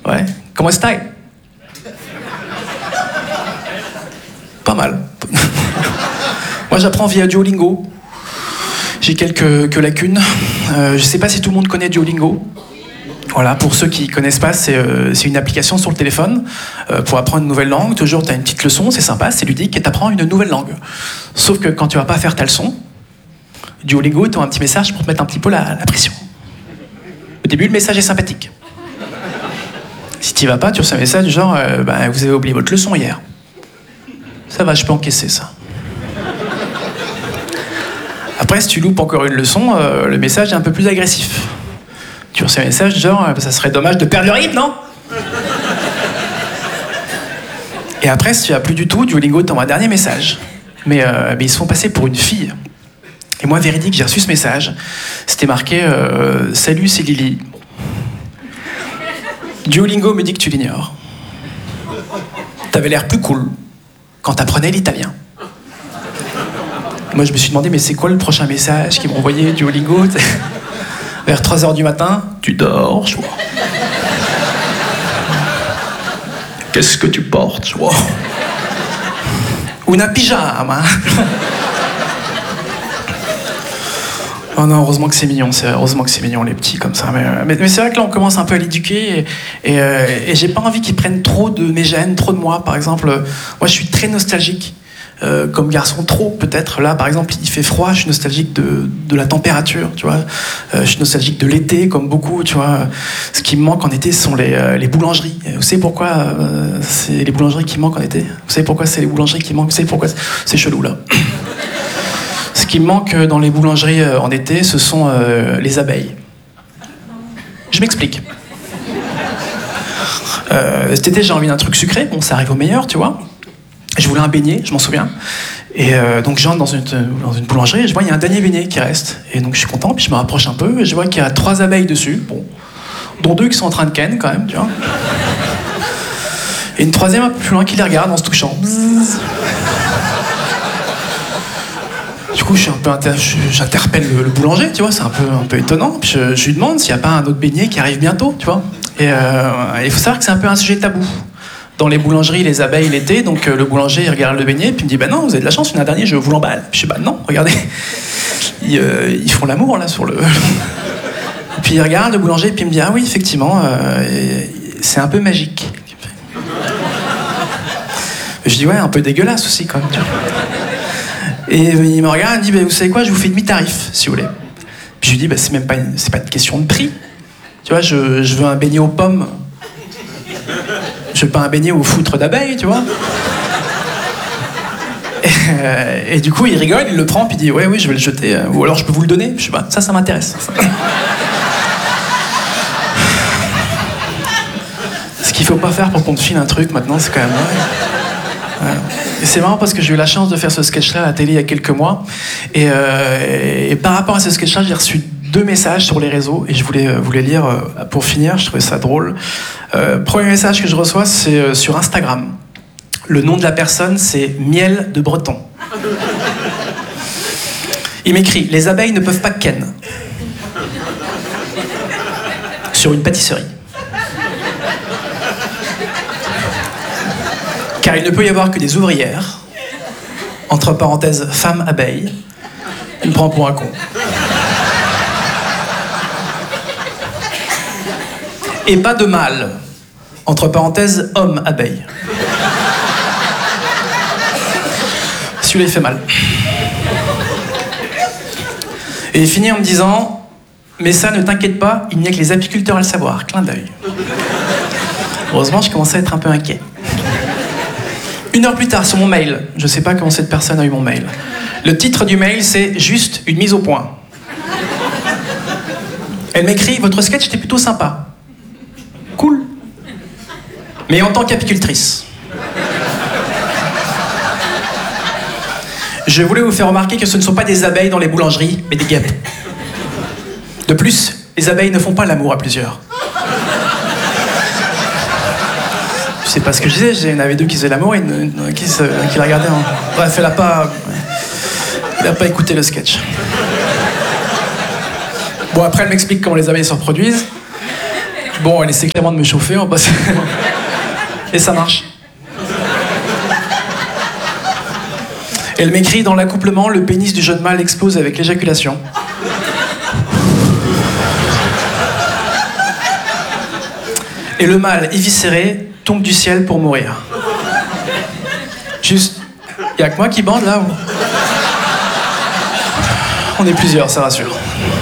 Ouais. Comment est-ce? Pas mal. Moi, j'apprends via Duolingo. J'ai quelques lacunes. Je sais pas si tout le monde connaît Duolingo. Voilà, pour ceux qui ne connaissent pas, c'est une application sur le téléphone pour apprendre une nouvelle langue. Toujours, tu as une petite leçon, c'est sympa, c'est ludique, et tu apprends une nouvelle langue. Sauf que quand tu vas pas faire ta leçon, Duolingo, ils ont un petit message pour te mettre un petit peu la pression. Au début, le message est sympathique. Si tu vas pas, tu reçois un message du genre vous avez oublié votre leçon hier. Ça va, je peux encaisser ça. Après, si tu loupes encore une leçon, le message est un peu plus agressif. Tu reçois un message genre ça serait dommage de perdre le rythme, non? Et après, si tu n'as plus du tout, Duolingo t'envoie un dernier message. Mais ils se font passer pour une fille. Et moi, véridique, j'ai reçu ce message. C'était marqué « Salut, c'est Lily. Duolingo me dit que tu l'ignores. T'avais l'air plus cool quand t'apprenais l'italien. » Moi, je me suis demandé « Mais c'est quoi le prochain message qu'ils vont envoyer Duolingo ?» Vers 3h du matin, tu dors, je vois. Qu'est-ce que tu portes, je vois. Una pyjama. Oh non, heureusement que c'est mignon, les petits comme ça. Mais c'est vrai que là, on commence un peu à l'éduquer et j'ai pas envie qu'ils prennent trop de mes gènes, trop de moi. Par exemple, moi, je suis très nostalgique. Comme garçon, trop peut-être. Là, par exemple, il fait froid, je suis nostalgique de la température, tu vois. Je suis nostalgique de l'été, comme beaucoup, tu vois. Ce qui me manque en été, ce sont les boulangeries. Vous savez pourquoi c'est les boulangeries qui manquent en été? Vous savez pourquoi c'est les boulangeries qui manquent? Vous savez pourquoi c'est chelou, là? Ce qui me manque dans les boulangeries en été, ce sont les abeilles. Je m'explique. Cet été, j'ai envie d'un truc sucré. Bon, ça arrive au meilleur, tu vois. Je voulais un beignet, je m'en souviens. Et donc j'entre dans une boulangerie et je vois qu'il y a un dernier beignet qui reste. Et donc je suis content, puis je me rapproche un peu et je vois qu'il y a 3 abeilles dessus, bon, dont 2 qui sont en train de ken quand même, tu vois. Et une 3e un peu plus loin qui les regarde en se touchant. Bzzz. Du coup, j'interpelle le boulanger, tu vois, c'est un peu étonnant. Puis je lui demande s'il n'y a pas un autre beignet qui arrive bientôt, tu vois. Et il faut savoir que c'est un peu un sujet tabou. Dans les boulangeries, les abeilles l'été, donc le boulanger il regarde le beignet, puis il me dit non, vous avez de la chance, il y en a un dernier, je vous l'emballe. Puis je dis non, regardez, ils font l'amour là sur le. Puis il regarde le boulanger, puis il me dit oui, effectivement, c'est un peu magique. Je dis un peu dégueulasse aussi quand même. Tu vois. Et il me regarde, il me dit vous savez quoi, je vous fais demi-tarif si vous voulez. Puis je lui dis c'est pas une question de prix. Tu vois, je veux un beignet aux pommes. Je veux pas un beignet aux foutres d'abeilles, tu vois. Et du coup, il rigole, il le prend, puis il dit oui, je vais le jeter, ou alors je peux vous le donner. Je sais pas, ça m'intéresse. Ce qu'il faut pas faire pour qu'on te file un truc maintenant, c'est quand même vrai. Et c'est marrant parce que j'ai eu la chance de faire ce sketch-là à la télé il y a quelques mois. Et par rapport à ce sketch-là, j'ai reçu 2 messages sur les réseaux et je voulais vous les lire pour finir, je trouvais ça drôle. Premier message que je reçois, c'est sur Instagram. Le nom de la personne, c'est Miel de Breton. Il m'écrit « Les abeilles ne peuvent pas ken » sur une pâtisserie. Car il ne peut y avoir que des ouvrières, entre parenthèses, femmes abeilles. Il me prend pour un con. Et pas de mâle, entre parenthèses, homme abeille. Celui-là, il fait mal. Et il finit en me disant « Mais ça, ne t'inquiète pas, il n'y a que les apiculteurs à le savoir. » Clin d'œil. Heureusement, je commençais à être un peu inquiet. 1 heure plus tard, sur mon mail, je ne sais pas comment cette personne a eu mon mail. Le titre du mail, c'est « Juste une mise au point ». Elle m'écrit « Votre sketch était plutôt sympa. » Cool. Mais en tant qu'apicultrice. Je voulais vous faire remarquer que ce ne sont pas des abeilles dans les boulangeries, mais des guêpes. De plus, les abeilles ne font pas l'amour à plusieurs. Je sais pas ce que je disais, il y en avait 2 qui faisaient l'amour et une qui la regardait en... Bref, elle a pas écouté le sketch. Bon, après, elle m'explique comment les abeilles se reproduisent. Bon, elle essaie clairement de me chauffer, on va passer. Et ça marche. Elle m'écrit dans l'accouplement, le pénis du jeune mâle explose avec l'éjaculation. Et le mâle, éviscéré, tombe du ciel pour mourir. Juste, y'a que moi qui bande là ou... On est plusieurs, ça rassure.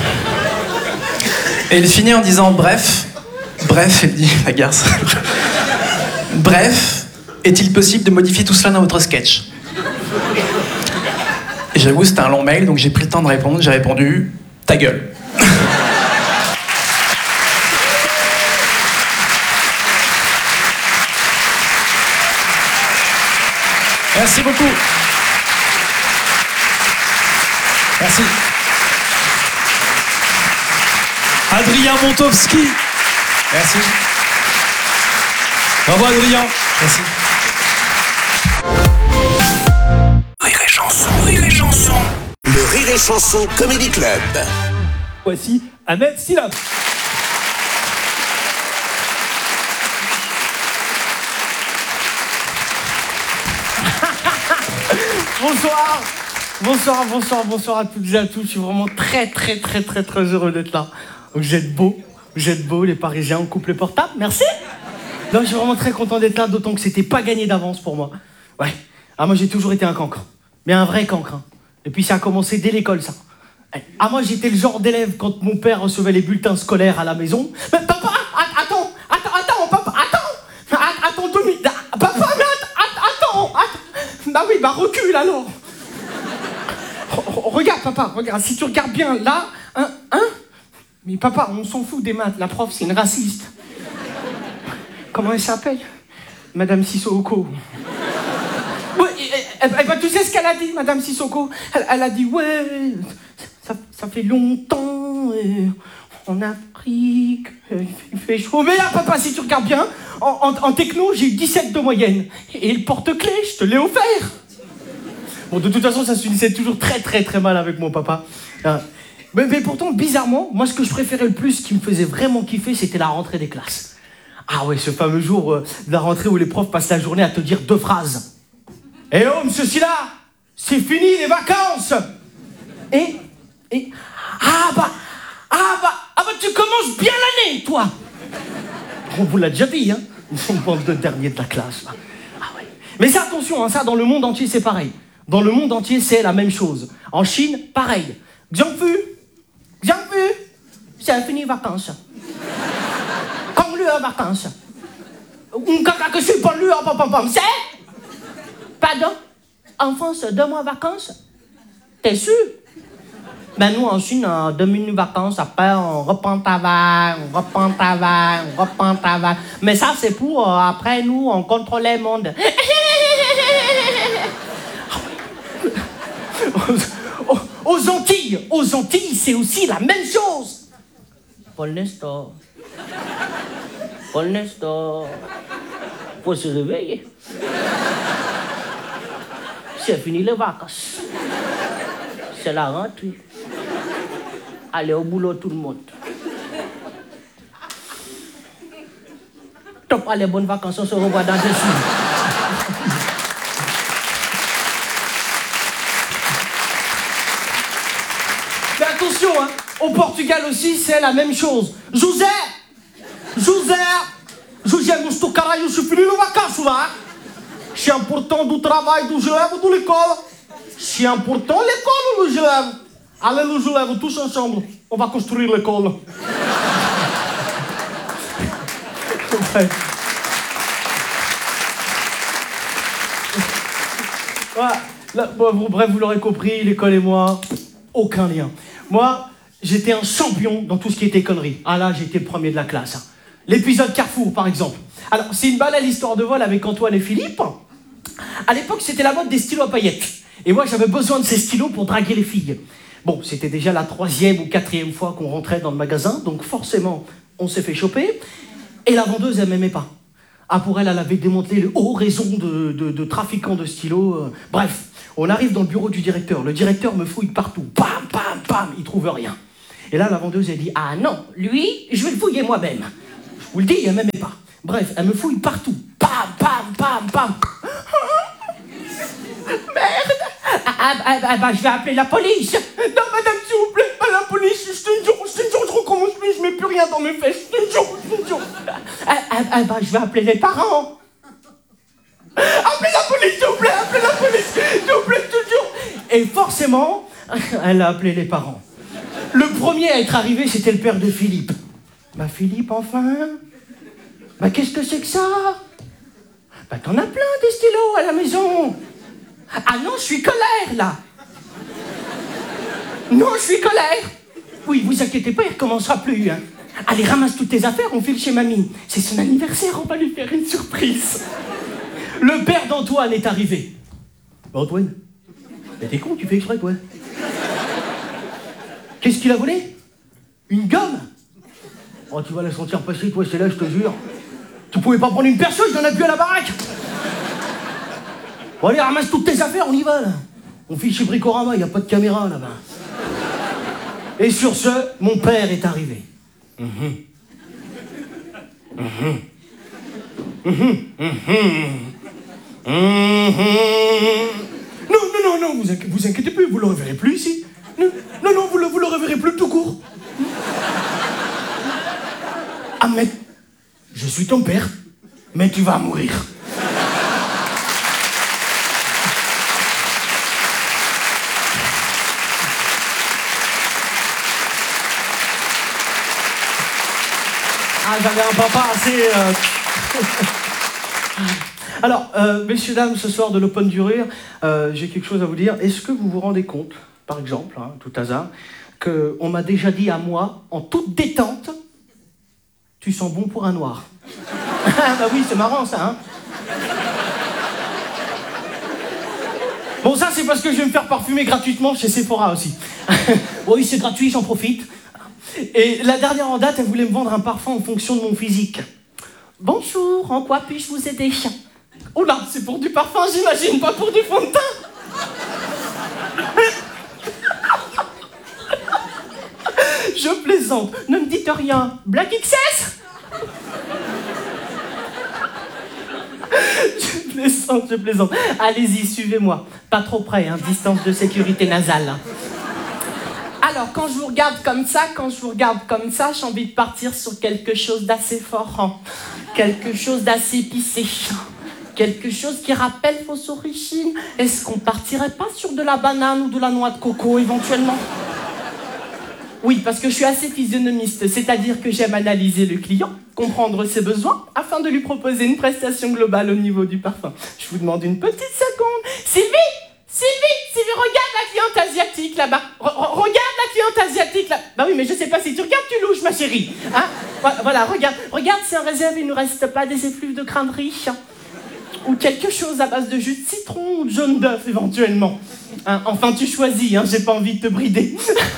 Et il finit en disant bref, elle dit, la garce. Bref, est-il possible de modifier tout cela dans votre sketch? Et j'avoue, c'était un long mail, donc j'ai pris le temps de répondre. J'ai répondu, ta gueule. Merci beaucoup. Merci. Adrien Montowski. Merci. Bravo Adrien. Merci. Rire et chanson, rire et chanson. Le Rire et Chanson Comedy Club. Voici Ahmed Silab. Bonsoir à toutes et à tous. Je suis vraiment très heureux d'être là. Vous êtes beaux, les Parisiens, on coupe les portables, merci. Non, je suis vraiment très content d'être là, d'autant que c'était pas gagné d'avance pour moi. Ouais, moi j'ai toujours été un cancre, mais un vrai cancre. Et puis ça a commencé dès l'école, ça. Moi j'étais le genre d'élève quand mon père recevait les bulletins scolaires à la maison. Mais papa, attends, papa, attends 2 minutes. Papa, mais attends. Bah oui, bah recule alors. Regarde, papa, regarde. Si tu regardes bien là, hein. Mais papa, on s'en fout des maths. La prof, c'est une raciste. Comment elle s'appelle? Madame Sissoko. Ouais, tu sais ce qu'elle a dit, Madame Sissoko? Elle a dit, ouais, ça fait longtemps, en Afrique, il fait chaud. Mais là, papa, si tu regardes bien, en techno, j'ai eu 17 de moyenne. Et le porte-clés, je te l'ai offert. Bon, de toute façon, ça se finissait toujours très mal avec mon papa. Mais pourtant, bizarrement, moi, ce que je préférais le plus, ce qui me faisait vraiment kiffer, c'était la rentrée des classes. Ah ouais, ce fameux jour de la rentrée où les profs passent la journée à te dire 2 phrases. Eh oh, monsieur Silla, c'est fini les vacances. Et tu commences bien l'année, toi. On vous l'a déjà dit, hein. On pense de dernier de la classe, là. Ah ouais. Mais ça, attention, hein, ça, dans le monde entier, c'est pareil. Dans le monde entier, c'est la même chose. En Chine, pareil. Xiangfu, c'est fini les vacances. Comme lui en vacances. Que je suis pas lui en c'est? Pardon? En France, 2 mois de vacances? T'es sûr? Ben nous, en Chine, 2 minutes de vacances, après, on reprend le travail. Mais ça, c'est pour, après, nous, on contrôle le monde. Aux Antilles, c'est aussi la même chose. Pour l'instant, faut se réveiller. C'est fini les vacances. C'est la rentrée. Allez au boulot tout le monde. Top, allez, bonnes vacances, on se revoit dans 2 semaines. Mais attention, hein, au Portugal aussi, c'est la même chose. José, estou caralho, je suis fini les vacances là. C'est important du travail do élèves de l'école. C'est important l'école, les élèves. Allez, les élèves, tous ensemble, on va construire l'école. Ouais. Bref, vous l'aurez compris, l'école et moi, aucun lien. Moi, j'étais un champion dans tout ce qui était conneries. Ah là, j'étais le premier de la classe. L'épisode Carrefour, par exemple. Alors, c'est une banale histoire de vol avec Antoine et Philippe. À l'époque, c'était la mode des stylos à paillettes. Et moi, j'avais besoin de ces stylos pour draguer les filles. Bon, c'était déjà la 3e ou 4e fois qu'on rentrait dans le magasin, donc forcément, on s'est fait choper. Et la vendeuse, elle m'aimait pas. Ah, pour elle, elle avait démantelé le haut réseau de trafiquants de stylos. Bref, on arrive dans le bureau du directeur. Le directeur me fouille partout. Bam, il trouve rien. Et là, la vendeuse, elle dit, ah non, lui, je vais le fouiller moi-même. Vous le dites, elle m'aimait pas. Bref, elle me fouille partout. Pam, pam, pam, pam. Merde. Je vais appeler la police. Non, madame, s'il vous plaît, pas la police. Je te jure, je recommence plus, je mets plus rien dans mes fesses. Je te jure. Je vais appeler les parents. Appelez la police, s'il vous plaît, appelez la police, s'il vous plaît, je te jure. Et forcément, elle a appelé les parents. Le premier à être arrivé, c'était le père de Philippe. Bah Philippe, enfin. Bah qu'est-ce que c'est que ça? Bah t'en as plein des stylos à la maison. Ah non, je suis colère, là. Non, je suis colère. Oui, vous inquiétez pas, il recommencera plus, hein. Allez, ramasse toutes tes affaires, on file chez mamie. C'est son anniversaire, on va lui faire une surprise. Le père d'Antoine est arrivé. Bah Antoine, t'es con, tu fais exprès, toi. Qu'est-ce qu'il a volé? Une gomme? Oh, tu vas la sentir passer, toi, c'est là, je te jure. Tu pouvais pas prendre une perceuse, il y en a plus à la baraque. Bon, allez, ramasse toutes tes affaires, on y va, là. On file chez Bricorama, il n'y a pas de caméra, là-bas. Et sur ce, mon père est arrivé. Non, vous inquiétez plus, vous le reverrez plus ici. Non, vous le reverrez plus tout court. Ahmed, je suis ton père, mais tu vas mourir. Ah, j'avais un papa assez... Alors, messieurs, dames, ce soir de l'Open du Rire, j'ai quelque chose à vous dire. Est-ce que vous vous rendez compte, par exemple, hein, tout hasard, qu'on m'a déjà dit à moi, en toute détente, tu sens bon pour un noir. Bah oui, c'est marrant ça, hein. Bon, ça, c'est parce que je vais me faire parfumer gratuitement chez Sephora aussi. Oui, c'est gratuit, j'en profite. Et la dernière en date, elle voulait me vendre un parfum en fonction de mon physique. Bonjour, en quoi puis-je vous aider? Oula, c'est pour du parfum, j'imagine, pas pour du fond de teint. Je plaisante, ne me dites rien. Black XS? Je plaisante. Allez-y, suivez-moi. Pas trop près, hein, distance de sécurité nasale. Alors, quand je vous regarde comme ça, j'ai envie de partir sur quelque chose d'assez fort, hein. Quelque chose d'assez épicé. Quelque chose qui rappelle vos origines. Est-ce qu'on partirait pas sur de la banane ou de la noix de coco, éventuellement? Oui, parce que je suis assez physionomiste, c'est-à-dire que j'aime analyser le client, comprendre ses besoins, afin de lui proposer une prestation globale au niveau du parfum. Je vous demande une petite seconde. Sylvie, regarde la cliente asiatique là-bas. Regarde la cliente asiatique là. Bah oui, mais je sais pas si tu regardes, tu louches, ma chérie. Hein? Voilà, regarde si en réserve il ne reste pas des effluves de crème riche. Ou quelque chose à base de jus de citron ou de jaune d'œuf, éventuellement. Hein? Enfin, tu choisis, hein, j'ai pas envie de te brider.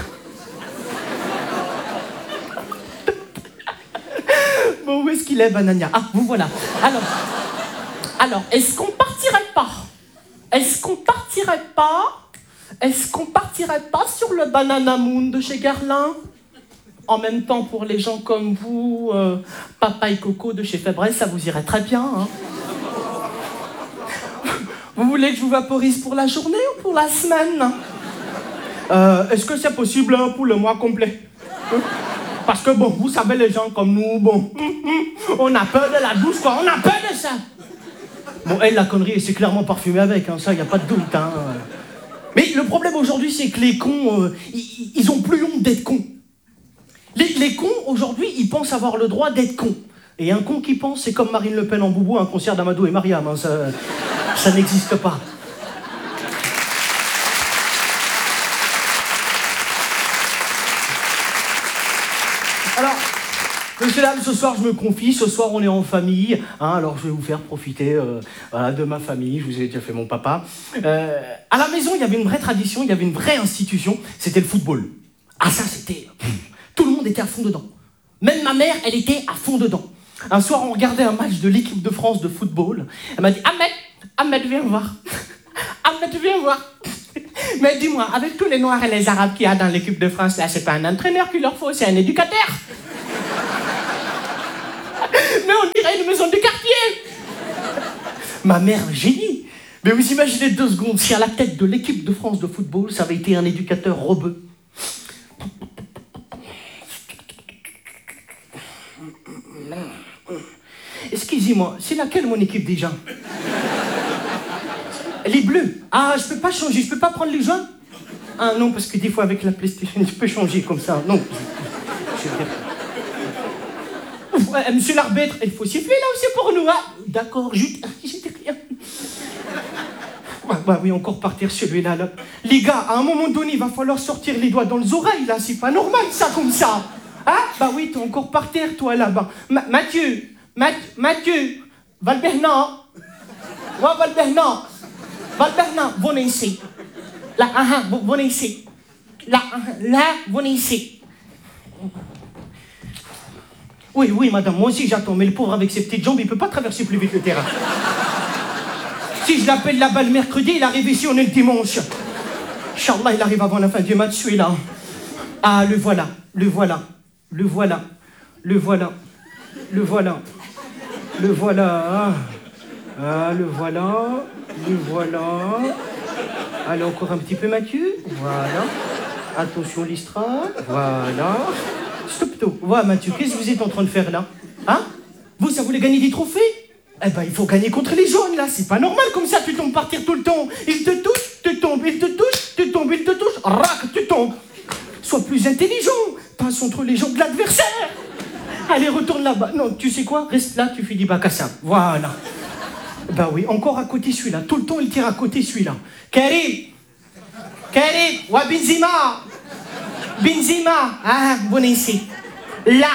Bon, où est-ce qu'il est, Banania? Ah, vous voilà. Alors, est-ce qu'on partirait pas sur le Banana Moon de chez Guerlain? En même temps, pour les gens comme vous, Papa et Coco de chez Febreze, ça vous irait très bien, hein. Vous voulez que je vous vaporise pour la journée ou pour la semaine? Est-ce que c'est possible pour le mois complet? Parce que bon, vous savez, les gens comme nous, bon, on a peur de la douche, quoi, on a peur de ça. Bon, elle, la connerie, c'est clairement parfumé avec, hein, ça, y a pas de doute, hein. Mais le problème aujourd'hui, c'est que les cons, ils ont plus honte d'être cons. Les cons, aujourd'hui, ils pensent avoir le droit d'être cons. Et un con qui pense, c'est comme Marine Le Pen en boubou à un concert d'Amadou et Mariam, hein, ça n'existe pas. Alors, monsieur, dames, ce soir, je me confie. Ce soir, on est en famille. Hein, alors, je vais vous faire profiter voilà, de ma famille. Je vous ai déjà fait mon papa. À la maison, il y avait une vraie tradition, il y avait une vraie institution. C'était le football. Ah, ça, c'était... Tout le monde était à fond dedans. Même ma mère, elle était à fond dedans. Un soir, on regardait un match de l'équipe de France de football. Elle m'a dit, Ahmed, viens voir. Ahmed, viens voir. Mais dis-moi, avec tous les Noirs et les Arabes qu'il y a dans l'équipe de France, là, c'est pas un entraîneur qu'il leur faut, c'est un éducateur. une maison de quartier. Ma mère, un génie. Mais vous imaginez 2 secondes, si à la tête de l'équipe de France de football, ça avait été un éducateur rebeu. Excusez-moi, c'est laquelle mon équipe déjà? Les bleus. Ah, je peux pas changer, je peux pas prendre les jaunes? Ah non, parce que des fois avec la PlayStation, je peux changer comme ça. Non. Ouais, monsieur l'arbitre, il faut siffler là aussi pour nous, hein? D'accord, je dis rien. Ouais, oui, encore partir celui-là. Là. Les gars, à un moment donné, il va falloir sortir les doigts dans les oreilles, là. C'est pas normal, ça, comme ça. Hein? Bah oui, t'es encore par terre, toi, là-bas. Mathieu, Valbernan. Ouais, Valbernan, venez ici. Là, venez ici. Là, venez ici. Oui, madame, moi aussi j'attends, mais le pauvre avec ses petites jambes, il peut pas traverser plus vite le terrain. Si je l'appelle là-bas le mercredi, il arrive ici, on est le dimanche. Inch'Allah, il arrive avant la fin du match, celui-là. Ah, le voilà. Allez, encore un petit peu, Mathieu. Voilà. Attention, l'Istra. Voilà. Stop tout. Voilà, Mathieu, qu'est-ce que vous êtes en train de faire là? Hein? Vous, ça voulait gagner des trophées? Eh ben, il faut gagner contre les jaunes, là. C'est pas normal comme ça, tu tombes par terre tout le temps. Il te touche, tu tombes, il te touche, tu tombes, il te touche. Rac, tu tombes. Sois plus intelligent. Passe entre les jambes de l'adversaire. Allez, retourne là-bas. Non, tu sais quoi? Reste là, tu fais du bac à ça. Voilà. Ben oui, encore à côté celui-là. Tout le temps, il tire à côté celui-là. Karim, wa Benzema, venez ici. Là,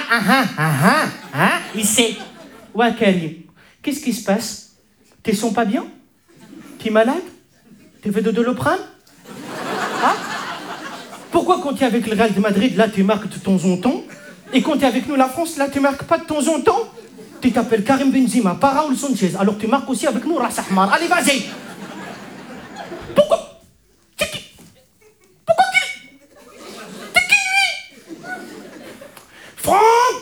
ici. Ouais, Karim. Qu'est-ce qui se passe? T'es sens pas bien? T'es malade? T'es fait de Doliprane? Hein? Pourquoi quand t'es avec le Real de Madrid, là, tu marques de temps en temps, et quand t'es avec nous, la France, là, tu marques pas de temps en temps? Tu t'appelles Karim Benzema, pas Raoul Sanchez, alors tu marques aussi avec nous, Ras Ahmar. Allez, vas-y! Pourquoi Franck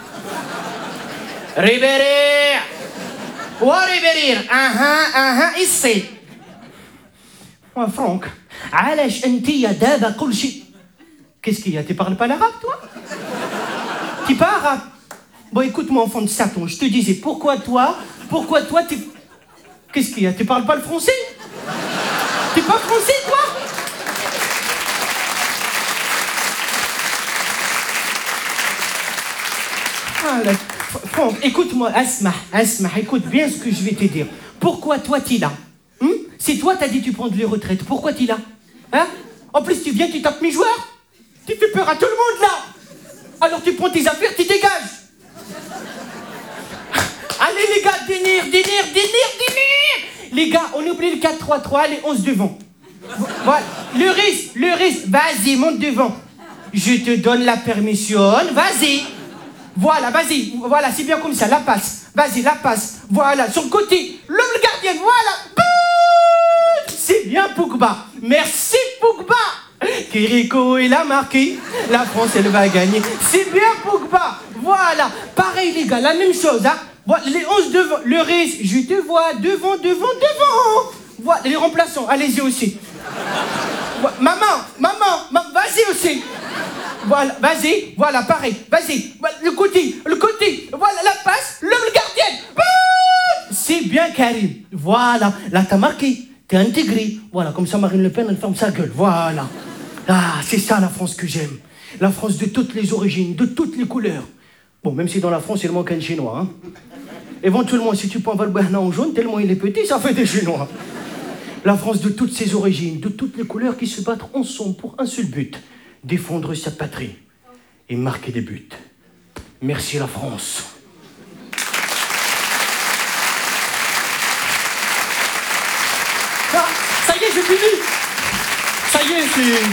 Ribéry وريبيرير ici. Ouais, Franck, علاش انت دابا كل شيء. Qu'est-ce qu'il y a? Tu parles pas l'arabe, toi? Tu parles arabe? Bon, écoute-moi, enfant de Satan, je te disais, pourquoi toi, tu... Qu'est-ce qu'il y a? Tu parles pas le français? T'es pas français, toi? Voilà. Franck, écoute-moi, Asma, écoute bien ce que je vais te dire. Pourquoi toi, t'es là? C'est toi, t'as dit tu prends de les retraites. Pourquoi t'es là? Hein? En plus, tu viens, tu tapes mes joueurs. Tu fais peur à tout le monde, là. Alors tu prends tes affaires, tu dégages. Allez, les gars, délire. Les gars, on oublie le 4-3-3, allez, 11 devant. Voilà. Le risque, vas-y, monte devant. Je te donne la permission, vas-y. Voilà, vas-y, voilà, c'est bien comme ça, la passe. Vas-y, la passe. Voilà, sur le côté, l'homme le gardien, voilà. C'est bien, Pogba. Merci, Pogba. Kiriko, il a marqué. La France, elle va gagner. C'est bien, Pogba. Voilà. Pareil, les gars, la même chose, hein. Voilà, les 11 devant. Le risque, je te vois devant. Voilà, les remplaçants, allez-y aussi. Voilà. Maman, vas-y aussi. Voilà, vas-y, voilà, pareil, vas-y, voilà, le côté, voilà, la passe, le gardien. C'est bien, Karim. Voilà, là, t'as marqué, t'es intégré. Voilà, comme ça, Marine Le Pen, elle ferme sa gueule. Voilà. Ah, c'est ça, la France que j'aime. La France de toutes les origines, de toutes les couleurs. Bon, même si dans la France, il manque un Chinois, hein. Éventuellement, si tu prends Valbuena en jaune, tellement il est petit, ça fait des Chinois. La France de toutes ses origines, de toutes les couleurs qui se battent ensemble pour un seul but. Défendre sa patrie et marquer des buts. Merci la France. Ah, ça y est, j'ai fini. Ça y est, c'est...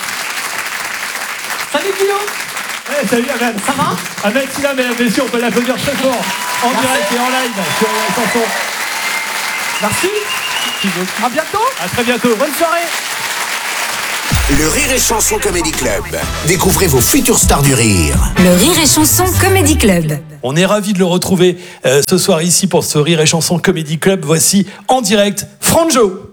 Salut Guillaume. Salut Ahmed. Ça va? Ahmed, si là, mesdames et messieurs, on peut l'applaudir très fort. En direct et en live sur la chanson. Merci. À bientôt. À très bientôt. Bonne soirée. Le Rire et Chanson Comedy Club. Découvrez vos futures stars du rire. Le Rire et Chanson Comedy Club. On est ravis de le retrouver ce soir ici pour ce Rire et Chanson Comedy Club. Voici en direct Franjo.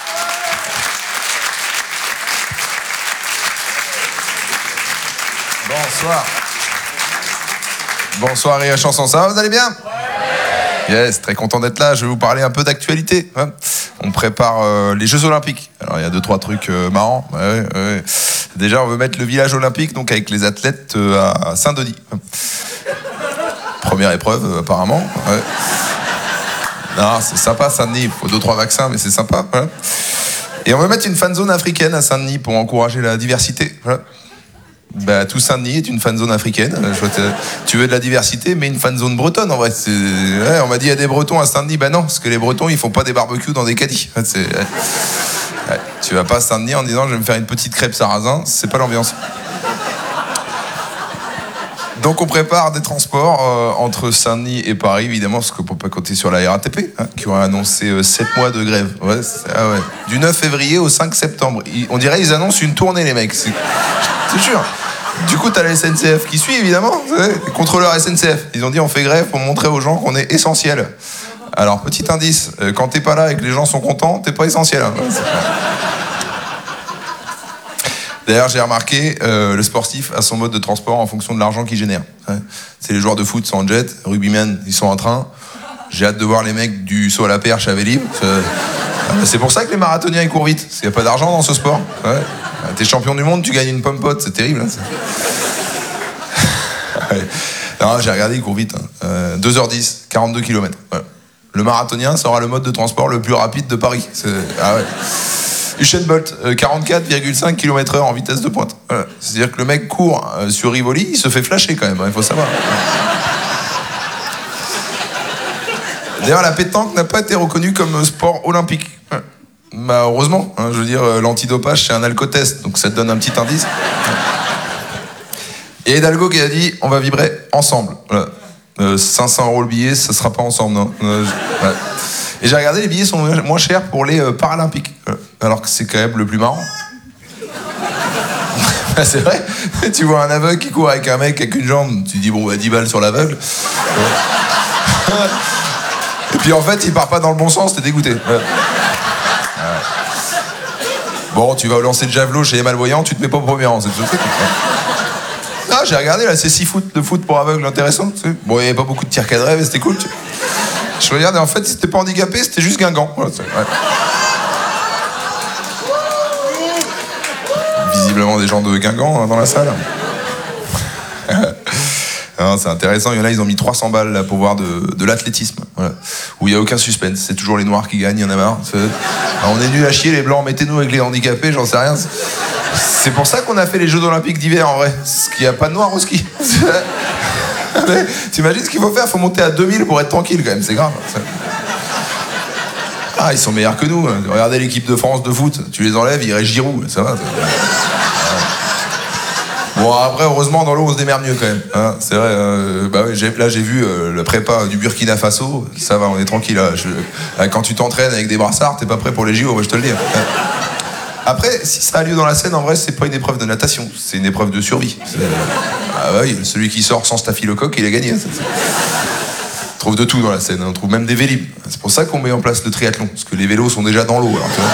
Bonsoir. Bonsoir Rire et Chanson, ça va, vous allez bien ? Yes, très content d'être là. Je vais vous parler un peu d'actualité. On prépare les Jeux Olympiques. Alors il y a 2-3 trucs marrants. Ouais. Déjà, on veut mettre le village olympique donc avec les athlètes à Saint-Denis. Première épreuve apparemment. Ouais. Non, c'est sympa Saint-Denis. Il faut 2-3 vaccins, mais c'est sympa. Voilà. Et on veut mettre une fan zone africaine à Saint-Denis pour encourager la diversité. Voilà. Bah, tout Saint-Denis est une fan zone africaine. Tu veux de la diversité, mais une fan zone bretonne en vrai. Ouais, on m'a dit il y a des Bretons à Saint-Denis. Bah non, parce que les Bretons ils font pas des barbecues dans des caddies. Ouais. Tu vas pas à Saint-Denis en disant je vais me faire une petite crêpe sarrasin, c'est pas l'ambiance. Donc on prépare des transports entre Saint-Denis et Paris, évidemment, parce qu'on peut pas compter sur la RATP, qui aurait annoncé 7 mois de grève. Ouais, ouais. Du 9 février au 5 septembre. On dirait qu'ils annoncent une tournée, les mecs. C'est sûr. Du coup, t'as la SNCF qui suit, évidemment. Les contrôleurs SNCF. Ils ont dit on fait grève pour montrer aux gens qu'on est essentiel. Alors, petit indice, quand t'es pas là et que les gens sont contents, t'es pas essentiel. Hein. D'ailleurs, j'ai remarqué, le sportif a son mode de transport en fonction de l'argent qu'il génère. C'est les joueurs de foot sont en jet, rugbymen, ils sont en train. J'ai hâte de voir les mecs du saut à la perche à Vélib. C'est pour ça que les marathoniens ils courent vite. Parce qu'il n'y a pas d'argent dans ce sport. Ouais. T'es champion du monde, tu gagnes une pomme-pote, c'est terrible. Hein, non, j'ai regardé, ils courent vite. 2h10, 42 km. Ouais. Le marathonien sera le mode de transport le plus rapide de Paris. Ah ouais. Usain Bolt, 44,5 km/h en vitesse de pointe. Voilà. C'est-à-dire que le mec court sur Rivoli, il se fait flasher quand même, il faut savoir. D'ailleurs, la pétanque n'a pas été reconnue comme sport olympique. Bah, heureusement, hein, je veux dire, l'antidopage, c'est un alcotest, donc ça te donne un petit indice. Et Hidalgo qui a dit, on va vibrer ensemble. Voilà. 500 € le billet, ça sera pas ensemble, non. Ouais. Et j'ai regardé, les billets sont moins chers pour les Paralympiques. Alors que c'est quand même le plus marrant. Bah, c'est vrai. Tu vois un aveugle qui court avec un mec avec une jambe, tu dis bon, bah 10 balles sur l'aveugle. Et puis en fait, il part pas dans le bon sens, t'es dégoûté. Bon, tu vas lancer le javelot chez les malvoyants, tu te mets pas au premier rang, c'est tout. Ah, j'ai regardé là, c'est 6 foot de foot pour aveugles, intéressant. Tu sais. Bon, il n'y avait pas beaucoup de tirs cadrés, mais c'était cool. Tu sais. Je regardais, en fait, c'était pas handicapé, c'était juste Guingamp. Voilà, ouais. Visiblement des gens de Guingamp dans la salle. Non, c'est intéressant, il y en a, ils ont mis 300 balles là, pour voir de l'athlétisme, voilà. Où il n'y a aucun suspense, c'est toujours les noirs qui gagnent, il y en a marre. Alors, on est nuls à chier, les blancs, mettez-nous avec les handicapés, j'en sais rien. C'est pour ça qu'on a fait les Jeux Olympiques d'hiver en vrai, parce qu'il n'y a pas de noirs au ski. T'imagines ce qu'il faut faire? Faut monter à 2000 pour être tranquille quand même, c'est grave. Ah, ils sont meilleurs que nous. Regardez l'équipe de France de foot, tu les enlèves, il reste Giroud, ça va. Bon, après, heureusement, dans l'eau, on se démerde mieux quand même. Hein, c'est vrai, bah ouais, là, j'ai vu le prépa du Burkina Faso. Ça va, on est tranquille. Là. Quand tu t'entraînes avec des brassards, t'es pas prêt pour les JO, je te le dis. Après, si ça a lieu dans la Seine, en vrai, c'est pas une épreuve de natation. C'est une épreuve de survie. Ah ouais, celui qui sort sans staphylocoque, il a gagné. On trouve de tout dans la Seine. On trouve même des vélib. C'est pour ça qu'on met en place le triathlon. Parce que les vélos sont déjà dans l'eau. Alors, tu vois.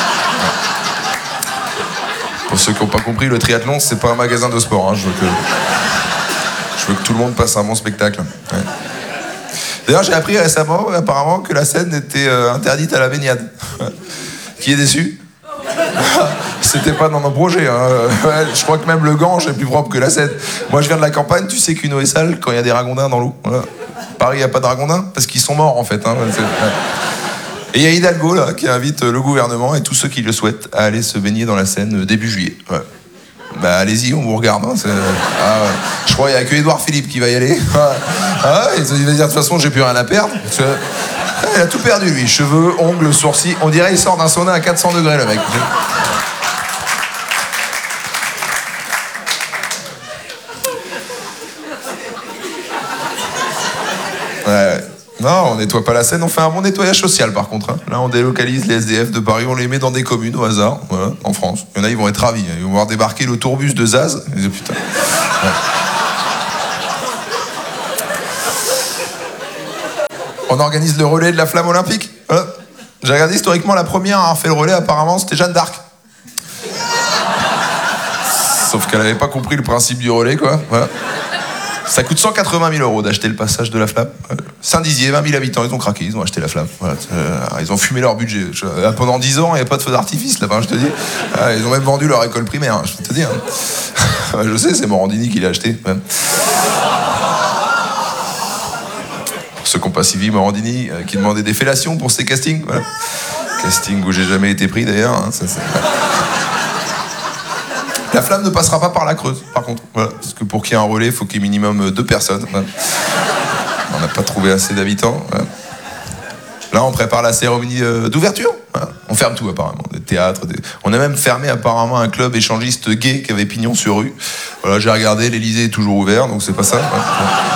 Pour ceux qui n'ont pas compris, le triathlon, c'est pas un magasin de sport. Hein. Je veux que tout le monde passe un bon spectacle. Ouais. D'ailleurs, j'ai appris récemment, apparemment, que la Seine était interdite à la baignade. Qui est déçu? C'était pas dans nos projets. Hein. Ouais, je crois que même le Gange est plus propre que la Seine. Moi, je viens de la campagne, tu sais qu'une eau est sale quand il y a des ragondins dans l'eau. Voilà. Paris, il n'y a pas de ragondins parce qu'ils sont morts, en fait. Hein. Et il y a Hidalgo là, qui invite le gouvernement et tous ceux qui le souhaitent à aller se baigner dans la Seine début juillet. Ouais. Bah allez-y, on vous regarde. Hein, ah, ouais. Je crois qu'il n'y a que Édouard Philippe qui va y aller. Ah, il va dire de toute façon j'ai plus rien à perdre. Il a tout perdu lui, cheveux, ongles, sourcils. On dirait qu'il sort d'un sauna à 400 degrés le mec. Ouais. Non, on nettoie pas la Seine, on fait un bon nettoyage social par contre. Hein. Là, on délocalise les SDF de Paris, on les met dans des communes au hasard, voilà, en France. Il y en a, ils vont être ravis. Ils vont voir débarquer le tourbus de Zaz. Ils disent, putain. Ouais. On organise le relais de la flamme olympique. Voilà. J'ai regardé historiquement, la première à avoir fait le relais, apparemment, c'était Jeanne d'Arc. Sauf qu'elle n'avait pas compris le principe du relais, quoi. Voilà. Ça coûte 180 000 € d'acheter le passage de la flamme. Saint-Dizier, 20 000 habitants, ils ont craqué, ils ont acheté la flamme. Voilà. Ils ont fumé leur budget. Pendant 10 ans, il n'y avait pas de feu d'artifice là-bas, je te dis. Ils ont même vendu leur école primaire, je peux te dire. Je sais, c'est Morandini qui l'a acheté. Pour ceux qui n'ont pas suivi Morandini, qui demandait des fellations pour ses castings. Voilà. Casting où j'ai jamais été pris d'ailleurs. Hein, La flamme ne passera pas par la Creuse, par contre. Voilà. Parce que pour qu'il y ait un relais, il faut qu'il y ait minimum 2 personnes. Voilà. On n'a pas trouvé assez d'habitants. Voilà. Là, on prépare la cérémonie d'ouverture. Voilà. On ferme tout, apparemment. Des théâtres. On a même fermé, apparemment, un club échangiste gay qui avait pignon sur rue. Voilà, j'ai regardé, l'Elysée est toujours ouvert, donc c'est pas ça. Voilà.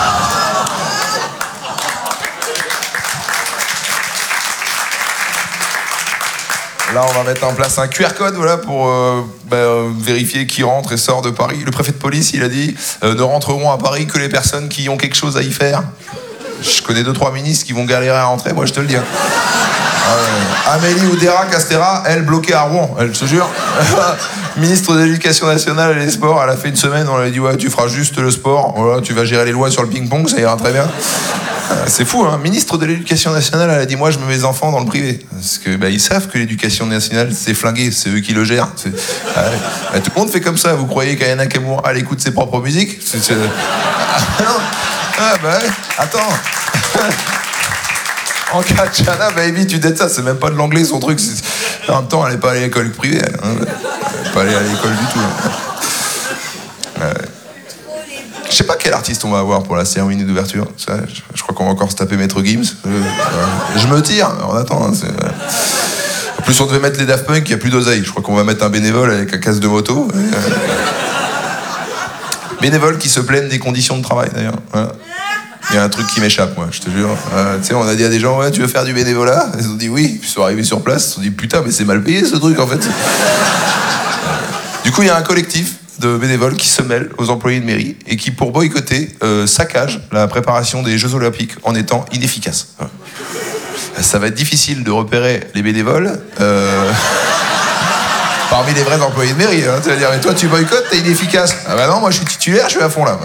Là, on va mettre en place un QR code, voilà, pour vérifier qui rentre et sort de Paris. Le préfet de police, il a dit ne rentreront à Paris que les personnes qui ont quelque chose à y faire. Je connais 2-3 ministres qui vont galérer à rentrer, moi je te le dis. Amélie Oudéa Castéra, elle bloquée à Rouen, elle, je te jure. Ministre de l'Éducation nationale et des Sports, elle a fait une semaine, on lui a dit ouais, tu feras juste le sport, voilà, tu vas gérer les lois sur le ping-pong, ça ira très bien. C'est fou, hein. Ministre de l'Éducation nationale, elle a dit moi je mets mes enfants dans le privé. Parce que ils savent que l'Éducation nationale c'est flingué, c'est eux qui le gèrent. Tout le monde fait comme ça, vous croyez qu'Ayana Kamura elle écoute ses propres musiques attends. En Katchana, baby, tu dettes ça, c'est même pas de l'anglais son truc. En même temps, elle n'est pas allée à l'école privée. Hein. Elle n'est pas allée à l'école du tout. Hein. Je sais pas quel artiste on va avoir pour la cérémonie d'ouverture. Je crois qu'on va encore se taper Maître Gims. Je me tire, on attend. Hein, en plus, on devait mettre les Daft Punk, il n'y a plus d'oseille. Je crois qu'on va mettre un bénévole avec un casque de moto. Bénévole qui se plaignent des conditions de travail, d'ailleurs. Voilà. Il y a un truc qui m'échappe, moi, je te jure. Tu sais, on a dit à des gens, ouais, tu veux faire du bénévolat? Ils ont dit oui, puis ils sont arrivés sur place, ils se sont dit, putain, mais c'est mal payé ce truc, en fait. Du coup, il y a un collectif de bénévoles qui se mêlent aux employés de mairie et qui, pour boycotter, saccagent la préparation des Jeux Olympiques en étant inefficaces. Ça va être difficile de repérer les bénévoles parmi les vrais employés de mairie. Hein. Tu vas dire, mais toi, tu boycottes, t'es inefficace. Ah bah non, moi, je suis titulaire, je suis à fond là.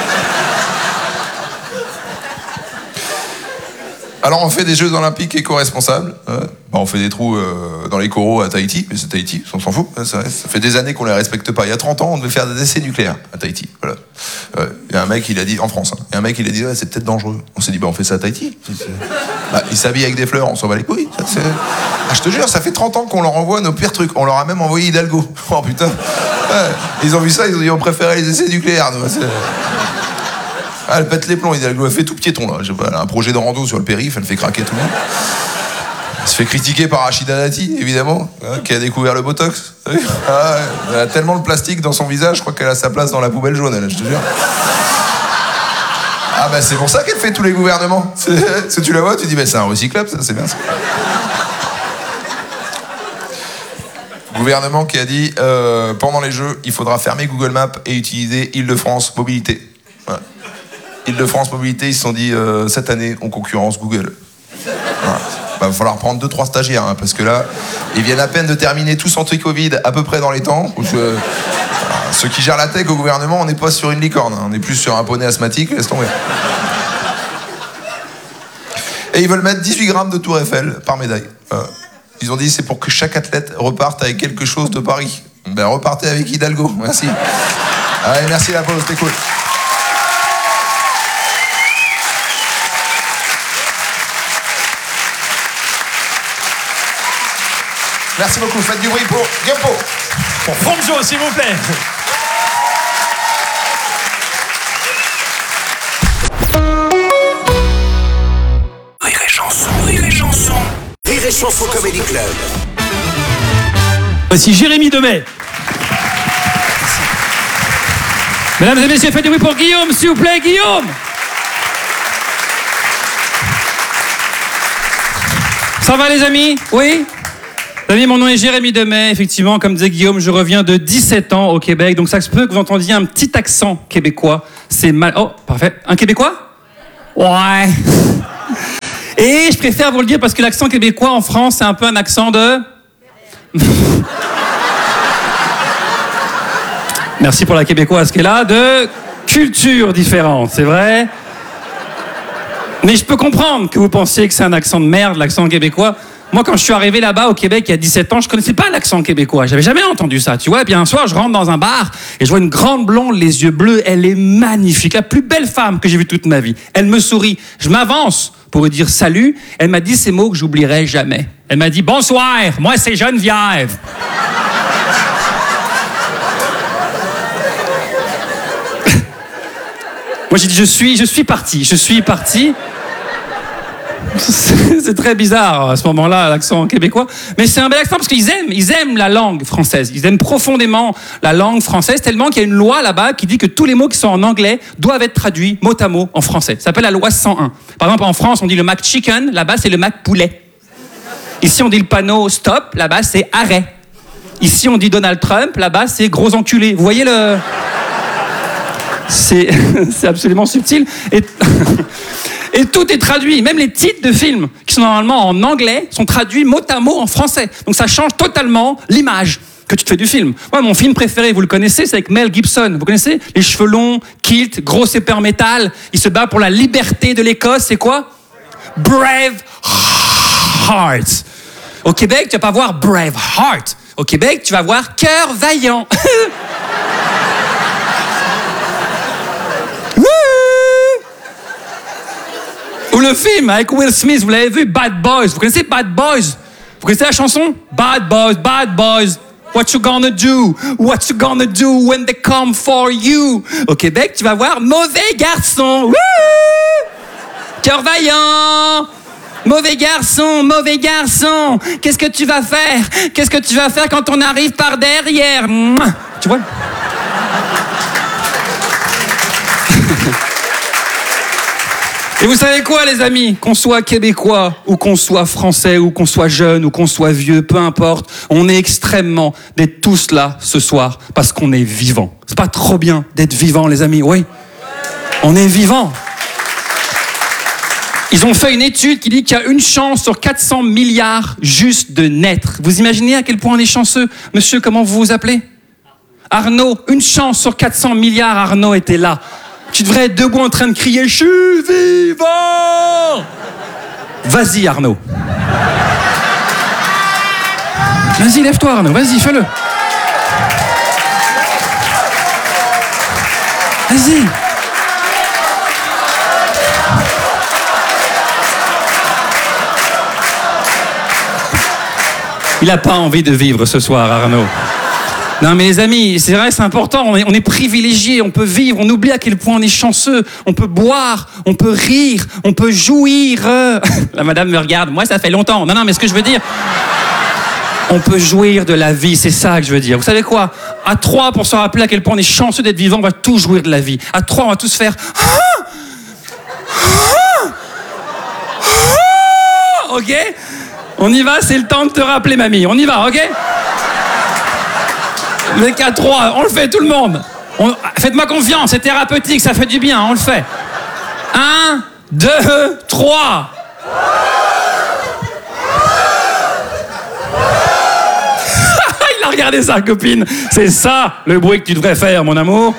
Alors on fait des Jeux Olympiques éco-responsables. On fait des trous dans les coraux à Tahiti, mais c'est Tahiti, on s'en fout. Ça fait des années qu'on les respecte pas. Il y a 30 ans, on devait faire des essais nucléaires à Tahiti. Voilà. Il y a un mec, il a dit, en France, il y a un mec, il a dit, ouais, c'est peut-être dangereux. On s'est dit, on fait ça à Tahiti. Il s'habille avec des fleurs, on s'en bat les couilles. Je te jure, ça fait 30 ans qu'on leur envoie nos pires trucs. On leur a même envoyé Hidalgo. Oh putain. Ils ont vu ça, ils ont dit, on préférait les essais nucléaires. Elle pète les plombs, Hidalgo, elle fait tout piéton là. Elle a un projet de rando sur le périph', elle fait craquer tout le monde. Elle se fait critiquer par Rachida Dati, évidemment, qui a découvert le Botox. Elle a tellement de plastique dans son visage, je crois qu'elle a sa place dans la poubelle jaune, elle, je te jure. Ah bah c'est pour ça qu'elle fait tous les gouvernements. Si tu la vois, tu dis, c'est un recyclable, ça, c'est bien ça. Gouvernement qui a dit, pendant les Jeux, il faudra fermer Google Maps et utiliser Île-de-France Mobilité. Voilà. Île-de-France Mobilité, ils se sont dit, cette année, on concurrence Google. Voilà. Va falloir prendre 2-3 stagiaires, hein, parce que là, ils viennent à peine de terminer tous anti-Covid à peu près dans les temps. Ceux qui gèrent la tech au gouvernement, on n'est pas sur une licorne, hein, on est plus sur un poney asthmatique, laisse tomber. Et ils veulent mettre 18 grammes de Tour Eiffel par médaille. Ils ont dit, c'est pour que chaque athlète reparte avec quelque chose de Paris. Repartez avec Hidalgo, merci. Allez, merci la pause, c'était cool. Merci beaucoup, faites du bruit pour Guimpo. Pour Franjo, s'il vous plaît. Rire et chanson, rire et chanson. Rire et chanson Comedy Club. Voici Jérémy Demey. Mesdames et messieurs, faites du bruit pour Guillaume, s'il vous plaît, Guillaume. Ça va les amis? Oui? Les amis, mon nom est Jérémy Demey. Effectivement, comme disait Guillaume, je reviens de 17 ans au Québec. Donc ça se peut que vous entendiez un petit accent québécois. C'est mal... Oh, parfait. Un québécois? Ouais. Et je préfère vous le dire parce que l'accent québécois en France, c'est un peu un accent de... Merci pour la québécoise qui est là. De culture différente, c'est vrai. Mais je peux comprendre que vous pensiez que c'est un accent de merde, l'accent québécois. Moi, quand je suis arrivé là-bas au Québec il y a 17 ans, je connaissais pas l'accent québécois. J'avais jamais entendu ça, tu vois. Et puis un soir, je rentre dans un bar et je vois une grande blonde, les yeux bleus. Elle est magnifique, la plus belle femme que j'ai vue toute ma vie. Elle me sourit. Je m'avance pour lui dire salut. Elle m'a dit ces mots que j'oublierai jamais. Elle m'a dit bonsoir, moi c'est Geneviève. Moi j'ai dit je suis parti. C'est très bizarre à ce moment-là, l'accent québécois. Mais c'est un bel accent parce qu'ils aiment la langue française. Ils aiment profondément la langue française, tellement qu'il y a une loi là-bas qui dit que tous les mots qui sont en anglais doivent être traduits mot à mot en français. Ça s'appelle la loi 101. Par exemple, en France, on dit le McChicken, là-bas, c'est le McPoulet. Ici, on dit le panneau stop, là-bas, c'est arrêt. Ici, on dit Donald Trump, là-bas, c'est gros enculé. Vous voyez le... C'est absolument subtil. Et tout est traduit, même les titres de films qui sont normalement en anglais sont traduits mot à mot en français. Donc ça change totalement l'image que tu te fais du film. Moi, mon film préféré, vous le connaissez, c'est avec Mel Gibson. Vous connaissez? Les cheveux longs, kilt, gros épée métal. Il se bat pour la liberté de l'Écosse. C'est quoi? Brave Heart. Au Québec, tu vas pas voir Brave Heart. Au Québec, tu vas voir Cœur Vaillant. Ou le film avec Will Smith, vous l'avez vu, Bad Boys. Vous connaissez Bad Boys? Vous connaissez la chanson? Bad Boys, Bad Boys. What you gonna do? What you gonna do when they come for you? Au Québec, tu vas voir Mauvais Garçon. Wouh! Cœur Vaillant. Mauvais garçon. Qu'est-ce que tu vas faire? Qu'est-ce que tu vas faire quand on arrive par derrière? Tu vois? Et vous savez quoi, les amis? Qu'on soit québécois, ou qu'on soit français, ou qu'on soit jeune, ou qu'on soit vieux, peu importe, on est extrêmement d'être tous là ce soir, parce qu'on est vivant. C'est pas trop bien d'être vivant, les amis, oui? On est vivant. Ils ont fait une étude qui dit qu'il y a une chance sur 400 milliards juste de naître. Vous imaginez à quel point on est chanceux? Monsieur, comment vous vous appelez? Arnaud, une chance sur 400 milliards, Arnaud était là. Tu devrais être debout en train de crier « Je suis vivant !» Vas-y, Arnaud. Vas-y, lève-toi, Arnaud. Vas-y, fais-le. Vas-y. Il n'a pas envie de vivre ce soir, Arnaud. Non mais les amis, c'est vrai, c'est important, on est privilégiés, on peut vivre, on oublie à quel point on est chanceux, on peut boire, on peut rire, on peut jouir. La madame me regarde, moi ça fait longtemps. Non mais ce que je veux dire, on peut jouir de la vie, c'est ça que je veux dire. Vous savez quoi? À 3, pour se rappeler à quel point on est chanceux d'être vivant, on va tous jouir de la vie. À 3, on va tous faire... Ok? On y va, c'est le temps de te rappeler, mamie. On y va, ok? Le 4-3, on le fait, tout le monde. Faites-moi confiance, c'est thérapeutique, ça fait du bien, on le fait. 1, 2, 3. Il a regardé sa copine. C'est ça le bruit que tu devrais faire, mon amour.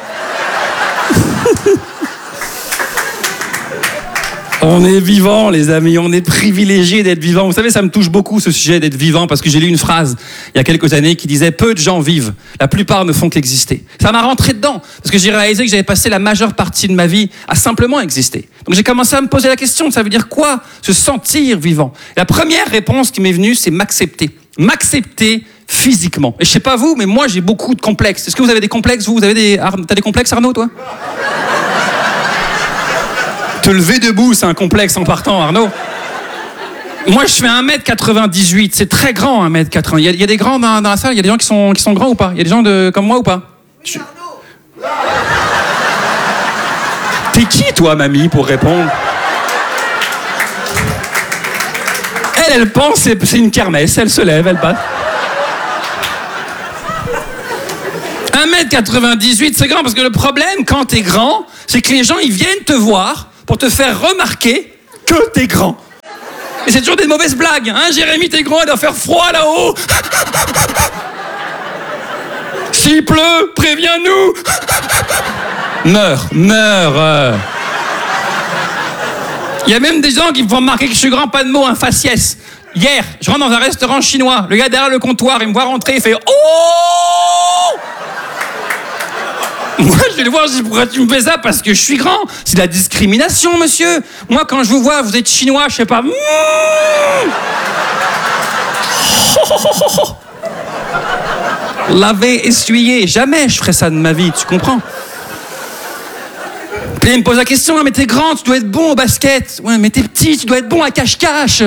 On est vivant, les amis, on est privilégiés d'être vivant. Vous savez, ça me touche beaucoup ce sujet d'être vivant parce que j'ai lu une phrase il y a quelques années qui disait « Peu de gens vivent, la plupart ne font qu'exister ». Ça m'a rentré dedans parce que j'ai réalisé que j'avais passé la majeure partie de ma vie à simplement exister. Donc j'ai commencé à me poser la question, ça veut dire quoi se sentir vivant? Et la première réponse qui m'est venue, c'est m'accepter. M'accepter physiquement. Et je sais pas vous, mais moi j'ai beaucoup de complexes. Est-ce que vous avez des complexes, vous? T'as des complexes, Arnaud, toi? Te lever debout, c'est un complexe en partant, Arnaud. Moi, je fais 1m98, c'est très grand, 1m80. Il y a des grands dans la salle, il y a des gens qui sont grands ou pas? Il y a des gens comme moi ou pas? Oui, Arnaud. T'es qui, toi, mamie, pour répondre? Elle pense que c'est une kermesse, elle se lève, elle passe. 1m98, c'est grand parce que le problème quand t'es grand, c'est que les gens ils viennent te voir pour te faire remarquer que t'es grand. Et c'est toujours des mauvaises blagues, hein, Jérémy, t'es grand, il doit faire froid là-haut. S'il pleut, préviens-nous. Meurs. Il y a même des gens qui me font remarquer que je suis grand, pas de mots, un faciès. Hier, je rentre dans un restaurant chinois, le gars derrière le comptoir, il me voit rentrer, il fait « Oh !» Moi, je vais le voir, je dis « Pourquoi tu me fais ça ?» Parce que je suis grand. C'est de la discrimination, monsieur. Moi, quand je vous vois, vous êtes chinois, je sais pas... Laver, essuyer, jamais je ferais ça de ma vie, tu comprends? Puis il me pose la question, mais t'es grand, tu dois être bon au basket. Ouais, mais t'es petit, tu dois être bon à cache-cache.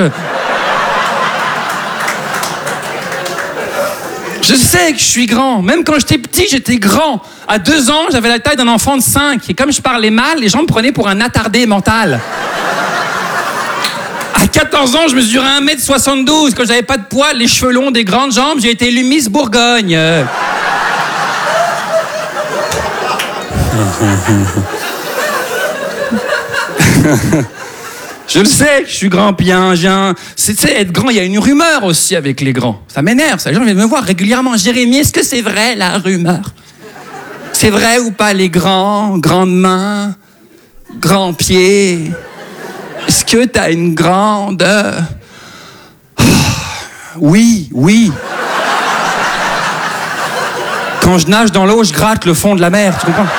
Je sais que je suis grand. Même quand j'étais petit, j'étais grand. À 2 ans, j'avais la taille d'un enfant de 5. Et comme je parlais mal, les gens me prenaient pour un attardé mental. À 14 ans, je mesurais 1m72. Quand j'avais pas de poids, les cheveux longs, des grandes jambes, j'ai été élu Miss Bourgogne. Je le sais, je suis grand, bien. C'est être grand, il y a une rumeur aussi avec les grands. Ça m'énerve, ça. Les gens viennent me voir régulièrement. Jérémy, est-ce que c'est vrai la rumeur? C'est vrai ou pas les grands, grandes mains, grands pieds? Est-ce que t'as une grande... Oui. Quand je nage dans l'eau, je gratte le fond de la mer, tu comprends?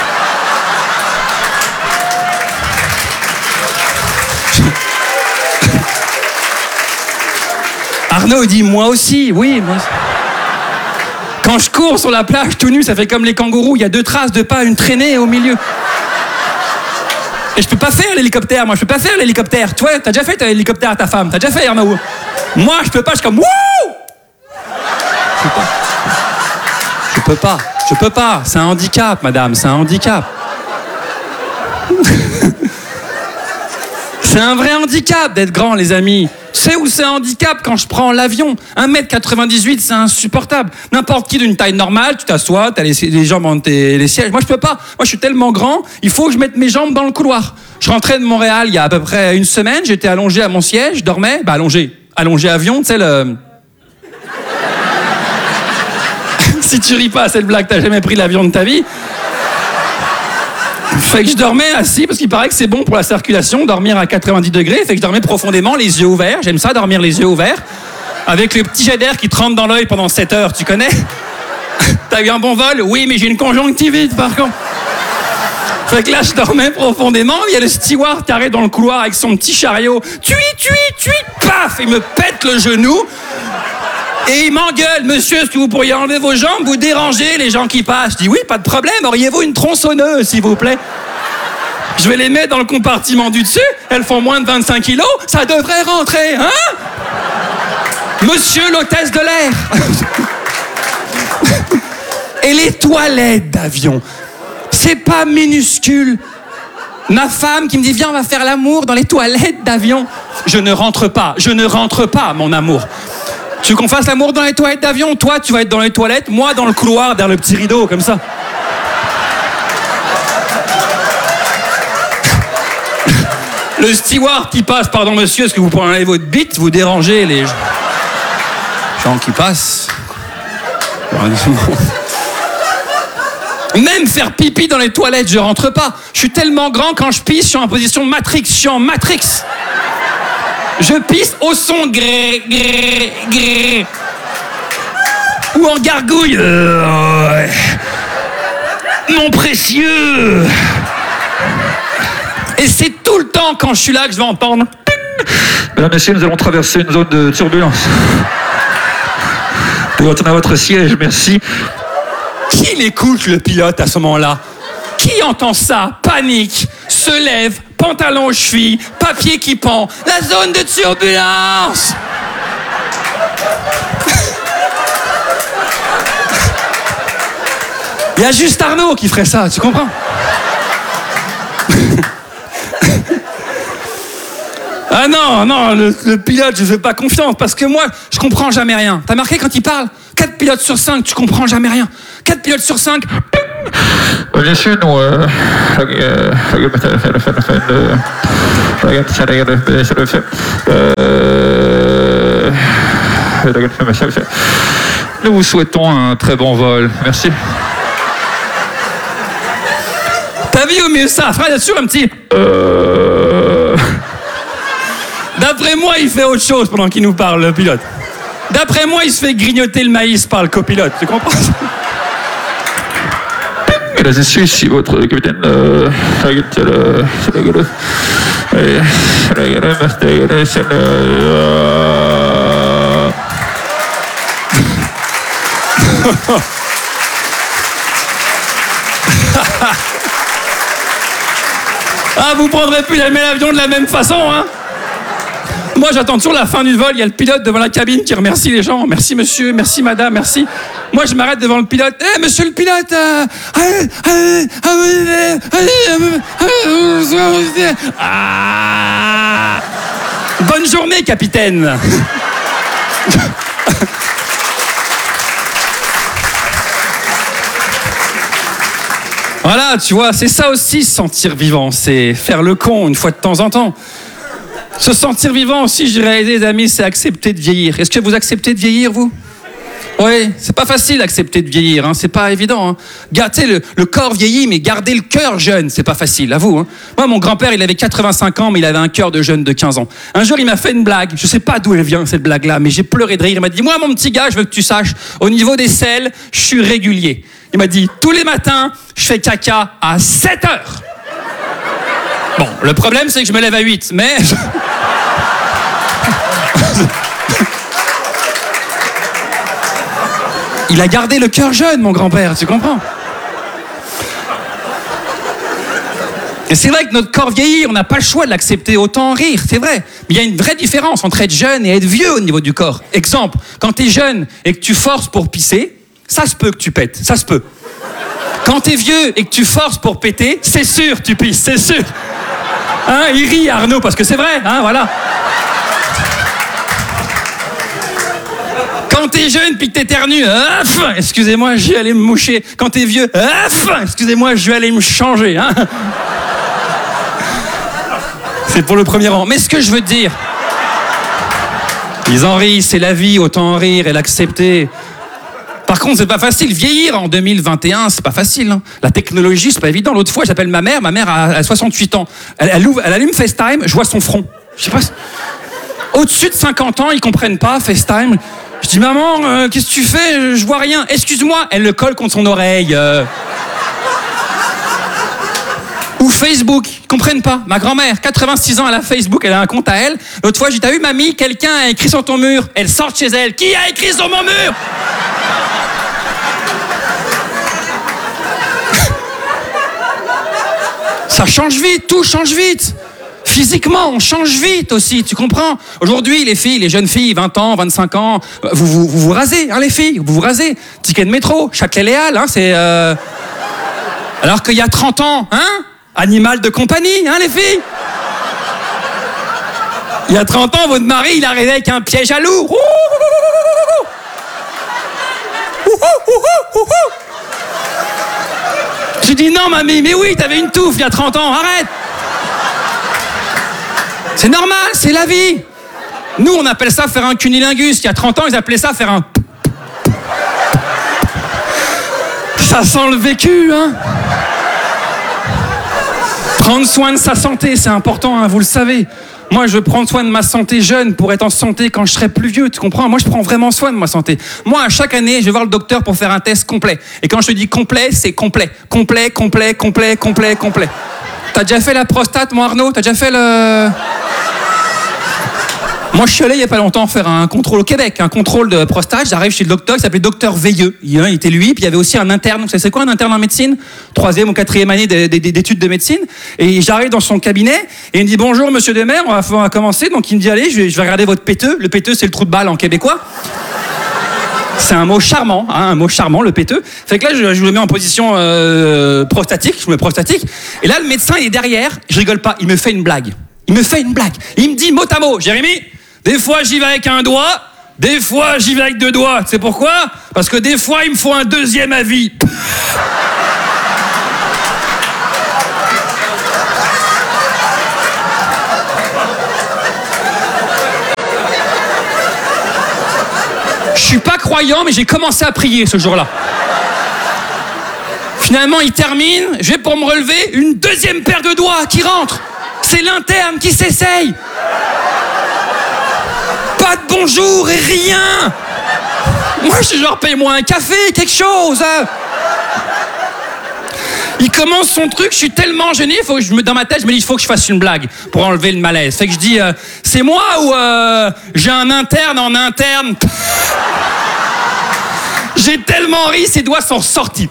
Arnaud dit, moi aussi, oui. Moi aussi. Quand je cours sur la plage tout nu, ça fait comme les kangourous, il y a 2 traces de pas, une traînée au milieu. Et je peux pas faire l'hélicoptère, moi, je peux pas faire l'hélicoptère. Toi, t'as déjà fait l'hélicoptère à ta femme, t'as déjà fait, Arnaud. Moi, je peux pas, je suis comme, wouh! Je peux pas. C'est un handicap, madame, c'est un handicap. C'est un vrai handicap d'être grand, les amis. Tu sais où c'est un handicap quand je prends l'avion? 1m98, c'est insupportable. N'importe qui d'une taille normale, tu t'assois, t'as les jambes entre les sièges. Moi, je peux pas. Moi, je suis tellement grand, il faut que je mette mes jambes dans le couloir. Je rentrais de Montréal il y a à peu près 1 semaine, j'étais allongé à mon siège, je dormais. Bah, allongé avion, tu sais, le... Si tu ris pas à cette blague, t'as jamais pris l'avion de ta vie. Fait que je dormais assis, parce qu'il paraît que c'est bon pour la circulation, dormir à 90 degrés. Fait que je dormais profondément, les yeux ouverts. J'aime ça, dormir les yeux ouverts. Avec le petit jet d'air qui te rentre dans l'œil pendant 7 heures, tu connais? T'as eu un bon vol? Oui, mais j'ai une conjonctivite, par contre. Fait que là, je dormais profondément. Il y a le steward qui arrive dans le couloir avec son petit chariot. Tui, paf! Il me pète le genou. Et il m'engueule, monsieur, est-ce que vous pourriez enlever vos jambes, vous dérangez les gens qui passent? Je dis oui, pas de problème, auriez-vous une tronçonneuse, s'il vous plaît? Je vais les mettre dans le compartiment du dessus, elles font moins de 25 kilos, ça devrait rentrer, hein? Monsieur l'hôtesse de l'air. Et les toilettes d'avion, c'est pas minuscule. Ma femme qui me dit, viens, on va faire l'amour dans les toilettes d'avion. Je ne rentre pas, mon amour. Tu veux qu'on fasse l'amour dans les toilettes d'avion? Toi, tu vas être dans les toilettes, moi dans le couloir, derrière le petit rideau, comme ça. Le steward qui passe, pardon monsieur, est-ce que vous pouvez enlever votre bite? Vous dérangez les gens qui passent. Même faire pipi dans les toilettes, je rentre pas. Je suis tellement grand, quand je pisse, je suis en position Matrix, je suis en Matrix. Je pisse au son gré. Ou en gargouille. Mon précieux. Et c'est tout le temps quand je suis là que je vais entendre. Mesdames, Messieurs, nous allons traverser une zone de turbulence. Pour retourner à votre siège, merci. Qui l'écoute, le pilote, à ce moment-là? Qui entend ça? Panique, se lève, pantalon aux chevilles, papier qui pend, la zone de turbulence. Il y a juste Arnaud qui ferait ça, tu comprends? Ah non, le pilote, je fais pas confiance parce que moi, je comprends jamais rien. T'as marqué quand il parle 4 pilotes sur 5, tu comprends jamais rien. 4 pilotes sur 5. Bien sûr, nous, nous vous souhaitons un très bon vol. Merci. T'as vu au mieux ça, frère, bien sûr, un petit. D'après moi, il fait autre chose pendant qu'il nous parle, le pilote. D'après moi, il se fait grignoter le maïs par le copilote, tu comprends? Là, je suis ici, votre capitaine. Ah, vous prendrez plus jamais l'avion de la même façon, hein? Moi, j'attends toujours la fin du vol. Il y a le pilote devant la cabine qui remercie les gens. Merci monsieur, merci madame, merci. Moi, je m'arrête devant le pilote. Eh, monsieur le pilote, bonne journée, capitaine. Voilà, tu vois, c'est ça aussi, se sentir vivant. C'est faire le con une fois de temps en temps. Se sentir vivant aussi, je dirais, les amis, c'est accepter de vieillir. Est-ce que vous acceptez de vieillir, vous? Oui, c'est pas facile d'accepter de vieillir, hein, c'est pas évident. Hein. Gardez le corps vieillit, mais garder le cœur jeune, c'est pas facile, à vous. Hein. Moi, mon grand-père, il avait 85 ans, mais il avait un cœur de jeune de 15 ans. Un jour, il m'a fait une blague, je sais pas d'où elle vient, cette blague-là, mais j'ai pleuré de rire. Il m'a dit, moi, mon petit gars, je veux que tu saches, au niveau des selles, je suis régulier. Il m'a dit, tous les matins, je fais caca à 7 heures. Bon, le problème, c'est que je me lève à 8, mais... Il a gardé le cœur jeune, mon grand-père, tu comprends? Et c'est vrai que notre corps vieillit, on n'a pas le choix de l'accepter, autant en rire, c'est vrai. Mais il y a une vraie différence entre être jeune et être vieux au niveau du corps. Exemple, quand tu es jeune et que tu forces pour pisser, ça se peut que tu pètes, ça se peut. Quand tu es vieux et que tu forces pour péter, c'est sûr tu pisses, c'est sûr. Hein, il rit Arnaud parce que c'est vrai, hein, voilà. Quand t'es jeune puis que t'éternues, excusez-moi, je vais aller me moucher. Quand t'es vieux, excusez-moi, je vais aller me changer. Hein. C'est pour le premier rang. Mais ce que je veux te dire, ils en rient, c'est la vie, autant en rire et l'accepter. Par contre, c'est pas facile. Vieillir en 2021, c'est pas facile. Hein. La technologie, c'est pas évident. L'autre fois, j'appelle ma mère a 68 ans. Elle allume FaceTime, je vois son front. Je sais pas. Au-dessus de 50 ans, ils comprennent pas FaceTime. Je dis, maman, qu'est-ce que tu fais? Je vois rien. Excuse-moi. Elle le colle contre son oreille. Ou Facebook. Ils comprennent pas. Ma grand-mère, 86 ans, elle a Facebook, elle a un compte à elle. L'autre fois, j'ai dit, t'as vu, mamie, quelqu'un a écrit sur ton mur. Elle sort de chez elle. Qui a écrit sur mon mur? Ça change vite, tout change vite. Physiquement, on change vite aussi, tu comprends? Aujourd'hui, les filles, les jeunes filles, 20 ans, 25 ans, vous rasez, hein, les filles, vous rasez. Ticket de métro, Châtelet-Léal, hein, c'est... Alors qu'il y a 30 ans, hein? Animal de compagnie, hein, les filles? Il y a 30 ans, votre mari, il arrivait avec un piège à loup. J'ai dit non, mamie, mais oui, t'avais une touffe il y a 30 ans, arrête! C'est normal, c'est la vie. Nous, on appelle ça faire un cunilingus. Il y a 30 ans, ils appelaient ça faire un... Ça sent le vécu, hein. Prendre soin de sa santé, c'est important, hein, vous le savez. Moi, je veux prendre soin de ma santé jeune pour être en santé quand je serai plus vieux, tu comprends? Moi, je prends vraiment soin de ma santé. Moi, chaque année, je vais voir le docteur pour faire un test complet. Et quand je te dis complet, c'est complet. Complet, complet, complet, complet, complet. T'as déjà fait la prostate, mon Arnaud? T'as déjà fait le... Moi, je suis allé il n'y a pas longtemps faire un contrôle au Québec, un contrôle de prostate. J'arrive chez le docteur, il s'appelait Docteur Veilleux. Il était lui, puis il y avait aussi un interne. Vous savez, c'est quoi un interne en médecine? 3e ou 4e année d'études de médecine. Et j'arrive dans son cabinet, et il me dit, bonjour, monsieur Demer, on va commencer. Donc il me dit, allez, je vais regarder votre péteux. Le péteux, c'est le trou de balle en québécois. C'est un mot charmant, hein, un mot charmant, le péteux. Fait que là, je le mets en position prostatique, je me mets prostatique. Et là, le médecin, il est derrière, je rigole pas, il me fait une blague. Il me fait une blague. Il me dit mot à mot, Jérémy, des fois j'y vais avec un doigt, des fois j'y vais avec 2 doigts. Tu sais pourquoi? Parce que des fois il me faut un deuxième avis. Je suis pas croyant, mais j'ai commencé à prier ce jour-là. Finalement, il termine, je vais pour me relever, une deuxième paire de doigts qui rentre. C'est l'interne qui s'essaye. Pas de bonjour et rien. Moi, je suis genre, paye-moi un café, quelque chose. Hein. Il commence son truc, je suis tellement gêné, dans ma tête, je me dis, il faut que je fasse une blague pour enlever le malaise. Fait que je dis, c'est moi ou j'ai un interne en interne. J'ai tellement ri, ses doigts sont sortis.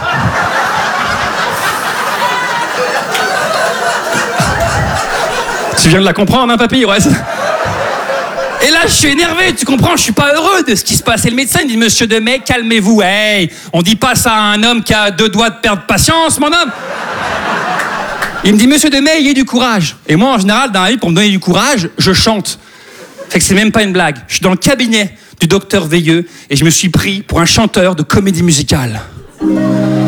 Tu viens de la comprendre, hein, papy? Ouais. Et là, je suis énervé, tu comprends? Je suis pas heureux de ce qui se passe. Et le médecin il dit, monsieur Demey, calmez-vous. Hey, on dit pas ça à un homme qui a 2 doigts de perdre patience, mon homme. Il me dit, monsieur Demey, ayez du courage. Et moi, en général, dans la vie, pour me donner du courage, je chante. Fait que c'est même pas une blague. Je suis dans le cabinet du docteur Veilleux et je me suis pris pour un chanteur de comédie musicale.